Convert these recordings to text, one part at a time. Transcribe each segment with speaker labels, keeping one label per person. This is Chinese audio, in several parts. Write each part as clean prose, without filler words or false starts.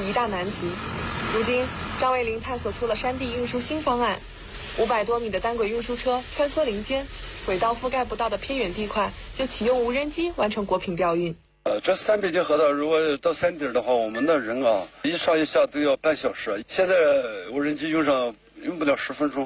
Speaker 1: 一大难题。如今，张卫林探索出了山地运输新方案，500多米的单轨运输车穿梭林间，轨道覆盖不到的偏远地块就启用无人机完成果品调运。
Speaker 2: 这3北京河道如果到山底的话，我们的人一上一下都要半小时，现在无人机用不了10分钟。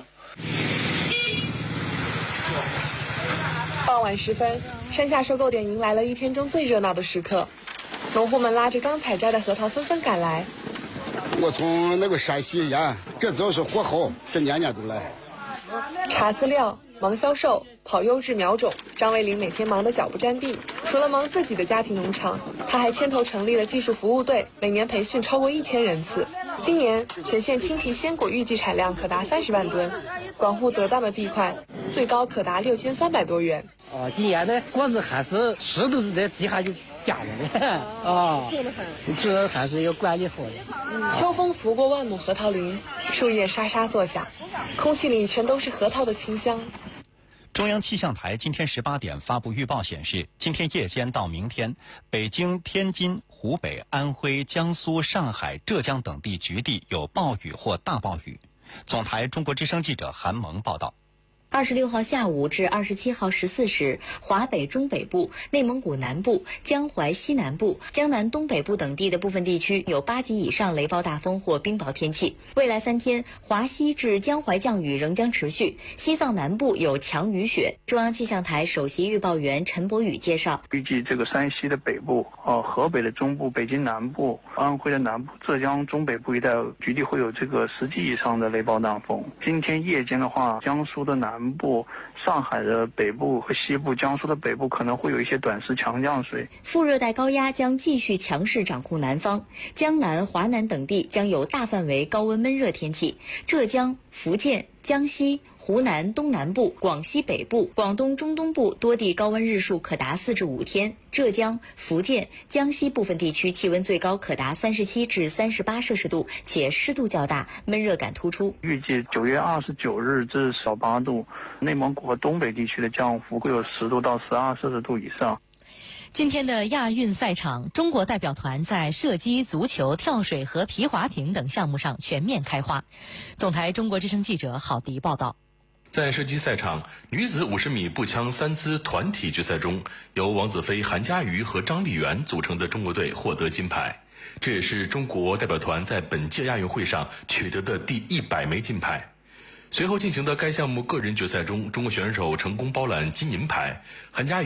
Speaker 1: 傍晚时分，山下收购点迎来了一天中最热闹的时刻，农户们拉着刚采摘的核桃纷纷赶来。
Speaker 3: 我从那个山西沿，这早是火候，这年年都来。
Speaker 1: 查资料、忙销售、跑优质苗种，张卫林每天忙得脚不沾地。除了忙自己的家庭农场，他还牵头成立了技术服务队，每年培训超过1000人次。今年全县青皮鲜果预计产量可达30万吨，广户得当的地块最高可达6300多元。
Speaker 4: 今年的果子还是湿度是在地下就夹着的这还是要管理好的。
Speaker 1: 秋风拂过万亩核桃林，树叶沙沙作响，空气里全都是核桃的清香。
Speaker 5: 中央气象台今天18点发布预报显示，今天夜间到明天，北京、天津、湖北、安徽、江苏、上海、浙江等地局地有暴雨或大暴雨。总台中国之声记者韩萌报道。
Speaker 6: 26号下午至27号14时，华北中北部、内蒙古南部、江淮西南部、江南东北部等地的部分地区有8级以上雷暴大风或冰雹天气。未来3天，华西至江淮降雨仍将持续，西藏南部有强雨雪。中央气象台首席预报员陈博宇介绍，
Speaker 7: 预计这个山西的北部、河北的中部、北京南部、安徽的南部、浙江中北部一带局地会有这个10级以上的雷暴大风。今天夜间的话，江苏的南部、上海的北部和西部、江苏的北部可能会有一些短时强降水。
Speaker 6: 副热带高压将继续强势掌控南方，江南、华南等地将有大范围高温闷热天气。浙江、福建、江西、湖南东南部、广西北部、广东中东部多地高温日数可达4至5天，浙江、福建、江西部分地区气温最高可达37至38摄氏度，且湿度较大，闷热感突出。
Speaker 7: 预计9月29日至小8度，内蒙古和东北地区的降幅会有10度到12摄氏度以上。
Speaker 8: 今天的亚运赛场，中国代表团在射击、足球、跳水和皮划艇等项目上全面开花。总台中国之声记者郝迪报道。
Speaker 9: 在射击赛场，女子50米步枪3姿团体决赛中，由王子飞、韩佳瑜和张丽媛组成的中国队获得金牌，这也是中国代表团在本届亚运会上取得的第100枚金牌。随后进行的该项目个人决赛中，中国选手成功包揽金银牌，韩佳瑜